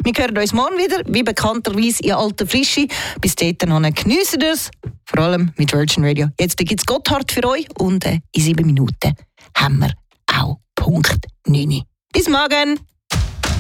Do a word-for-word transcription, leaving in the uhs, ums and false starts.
Wir hören uns morgen wieder, wie bekannterweise in alter Frische. Bis dahin noch geniessen es, vor allem mit Virgin Radio. Jetzt gibt es Gotthard für euch und äh, in sieben Minuten haben wir auch Punkt neun. Bis morgen!